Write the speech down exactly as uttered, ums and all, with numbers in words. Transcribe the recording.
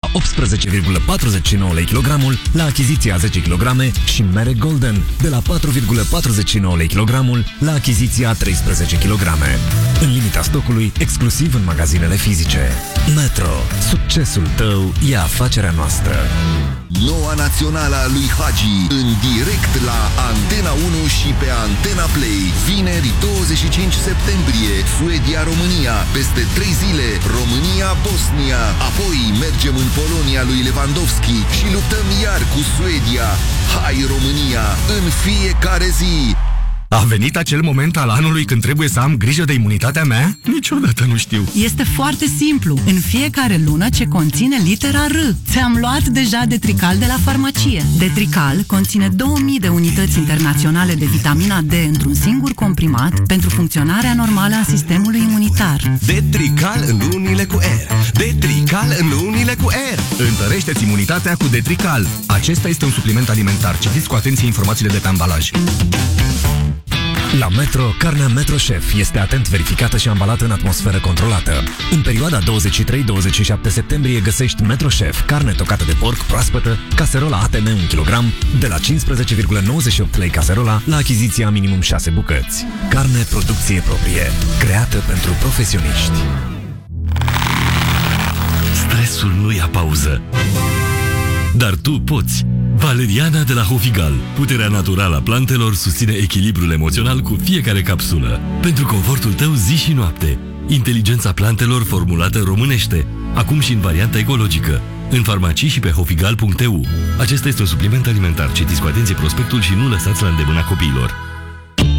optsprezece virgulă patruzeci și nouă lei kilogramul la achiziția zece kilograme și mere Golden de la patru virgulă patruzeci și nouă lei kilogramul la achiziția treisprezece kilograme. În limita stocului, exclusiv în magazinele fizice. Metro. Succesul tău e afacerea noastră. Noua națională a lui Hagi în direct la Antena unu și pe Antena Play. Vineri douăzeci și cinci septembrie, Suedia-România. Peste trei zile, România-Bosnia. Apoi mergem în Polonia lui Lewandowski și luptăm iar cu Suedia. Hai România, în fiecare zi! A venit acel moment al anului când trebuie să am grijă de imunitatea mea? Niciodată nu știu. Este foarte simplu. În fiecare lună ce conține litera R. Ți-am luat deja Detrical de la farmacie. Detrical conține două mii de unități internaționale de vitamina D într-un singur comprimat pentru funcționarea normală a sistemului imunitar. Detrical în lunile cu R. Detrical în lunile cu R. Întărește-ți imunitatea cu Detrical. Acesta este un supliment alimentar. Citiți cu atenție informațiile de pe ambalaj. La Metro, carnea Metro Chef este atent verificată și ambalată în atmosferă controlată. În perioada douăzeci și trei douăzeci și șapte septembrie găsești Metro Chef, carne tocată de porc proaspătă, caserola A T M un kilogram, de la cincisprezece virgulă nouăzeci și opt lei caserola la achiziția minimum șase bucăți. Carne producție proprie, creată pentru profesioniști. Stresul nu ia pauză. Dar tu poți. Valeriana de la Hofigal. Puterea naturală a plantelor susține echilibrul emoțional cu fiecare capsulă. Pentru confortul tău zi și noapte. Inteligența plantelor formulată românește. Acum și în varianta ecologică. În farmacii și pe hofigal punct e u. Acesta este un supliment alimentar. Citiți cu atenție prospectul și nu lăsați la îndemâna copiilor.